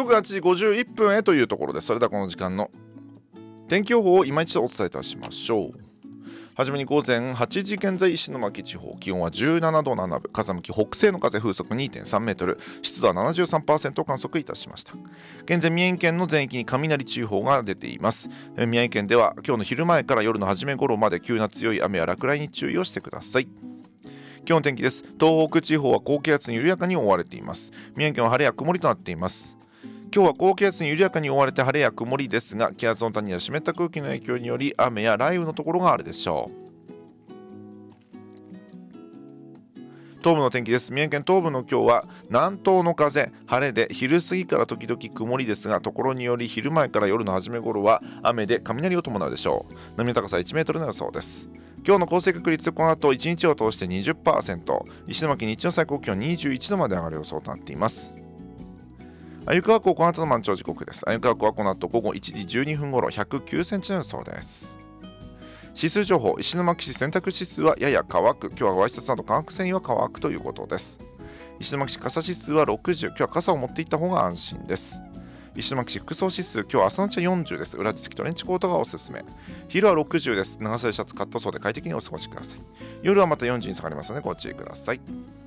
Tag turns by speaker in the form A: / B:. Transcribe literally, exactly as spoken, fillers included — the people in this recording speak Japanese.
A: 刻はちじごじゅういっぷんへというところです。それではこの時間の天気予報を今一度お伝えいたしましょう。はじめに午前はちじ現在、石巻地方気温はじゅうななどななぶ、風向き北西の風、風速 にてんさんメートル、湿度は ななじゅうさんパーセント を観測いたしました。現在宮城県の全域に雷注意報が出ています。え宮城県では今日の昼前から夜の初め頃まで急な強い雨や落雷に注意をしてください。今日の天気です。東北地方は高気圧に緩やかに覆われています。宮城県は晴れや曇りとなっています。今日は高気圧に緩やかに覆われて晴れや曇りですが、気圧の谷や湿った空気の影響により雨や雷雨のところがあるでしょう。東部の天気です。宮城県東部の今日は南東の風、晴れで昼過ぎから時々曇りですが、ところにより昼前から夜の初め頃は雨で雷を伴うでしょう。波の高さいちメートルの予想です。今日の降水確率、この後いちにちを通して にじゅっパーセント、 石巻日中の最高気温にじゅういちどまで上がる予想となっています。鮎川湖この後の満潮時刻です。鮎川湖はこの後午後いちじじゅうにふん頃ひゃくきゅうセンチの予想です。指数情報、石巻市洗濯指数はやや乾く、今日はワイシャツなど化学繊維は乾くということです。石巻市傘指数はろくじゅう、今日は傘を持っていった方が安心です。石巻市服装指数、今日は朝のうちはよんじゅうです。裏地付きトレンチコートがおすすめ。昼はろくじゅうです。長袖シャツカットソーで快適にお過ごしください。夜はまたよんじゅうに下がりますのでご注意ください。